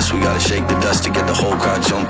us. We gotta shake the dust to get the whole crowd jumping.